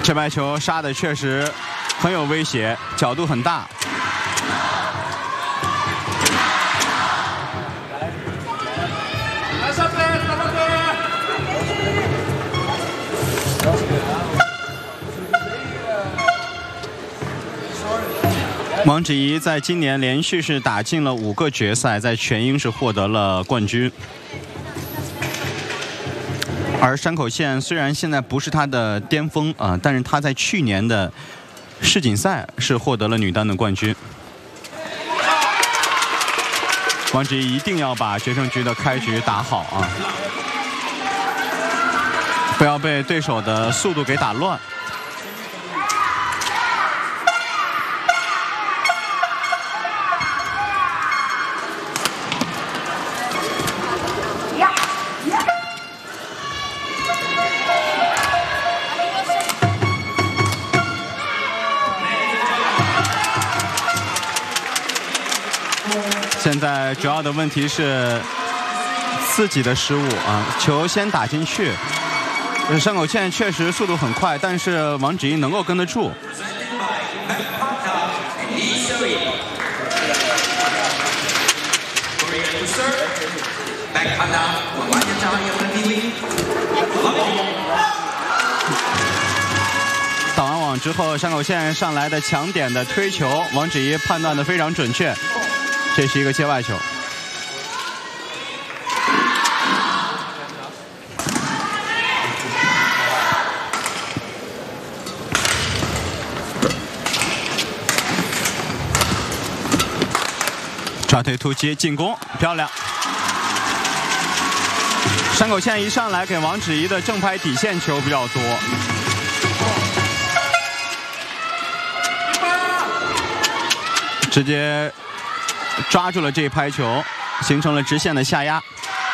这白球杀的确实很有威胁，角度很大。王芷怡在今年连续是打进了5个决赛，在全英是获得了冠军。而山口茜虽然现在不是她的巅峰啊，但是她在去年的世锦赛是获得了女单的冠军。王芷怡一定要把决胜局的开局打好啊，不要被对手的速度给打乱。现在主要的问题是自己的失误啊，球先打进去。山口茜确实速度很快，但是王芷怡能够跟得住。挡完网之后，山口茜上来的抢点的推球，王芷怡判断的非常准确。这是一个界外球，抓腿突击进攻，漂亮！山口茜一上来给王芷怡的正拍底线球比较多。直接抓住了这一拍球，形成了直线的下压。